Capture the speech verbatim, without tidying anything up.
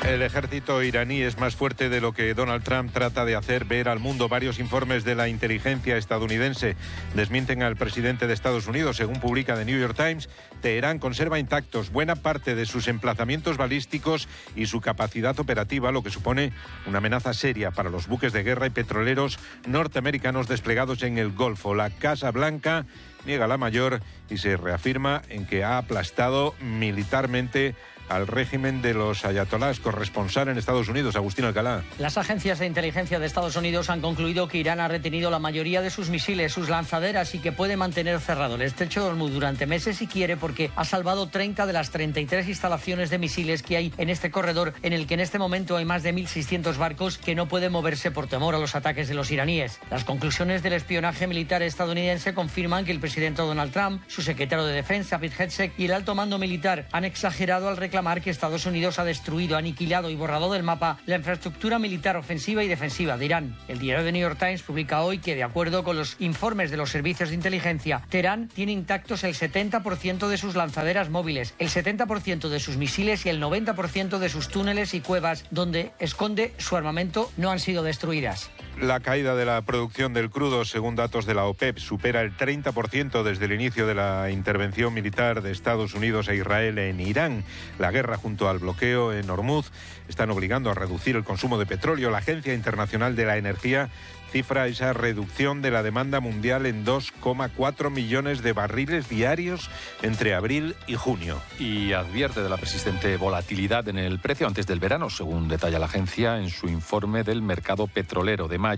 El ejército iraní es más fuerte de lo que Donald Trump trata de hacer ver al mundo. Varios informes de la inteligencia estadounidense desmienten al presidente de Estados Unidos. Según publica The New York Times, Teherán conserva intactos buena parte de sus emplazamientos balísticos y su capacidad operativa, lo que supone una amenaza seria para los buques de guerra y petroleros norteamericanos desplegados en el Golfo. La Casa Blanca niega la mayor y se reafirma en que ha aplastado militarmente al régimen de los ayatolás. Corresponsal en Estados Unidos, Agustín Alcalá. Las agencias de inteligencia de Estados Unidos han concluido que Irán ha retenido la mayoría de sus misiles, sus lanzaderas, y que puede mantener cerrado el estrecho de Hormuz durante meses si quiere, porque ha salvado treinta de las treinta y tres instalaciones de misiles que hay en este corredor, en el que en este momento hay más de mil seiscientos barcos que no pueden moverse por temor a los ataques de los iraníes. Las conclusiones del espionaje militar estadounidense confirman que el presidente Donald Trump, su secretario de Defensa, Pete Hegseth, y el alto mando militar han exagerado al reclamar que Estados Unidos ha destruido, aniquilado y borrado del mapa la infraestructura militar ofensiva y defensiva de Irán. El diario The New York Times publica hoy que, de acuerdo con los informes de los servicios de inteligencia, Teherán tiene intactos el setenta por ciento de sus lanzaderas móviles, el setenta por ciento de sus misiles y el noventa por ciento de sus túneles y cuevas donde esconde su armamento no han sido destruidas. La caída de la producción del crudo, según datos de la OPEP, supera el treinta por ciento desde el inicio de la intervención militar de Estados Unidos e Israel en Irán. La guerra junto al bloqueo en Hormuz están obligando a reducir el consumo de petróleo. La Agencia Internacional de la Energía cifra esa reducción de la demanda mundial en dos coma cuatro millones de barriles diarios entre abril y junio. Y advierte de la persistente volatilidad en el precio antes del verano, según detalla la agencia en su informe del mercado petrolero de mayo.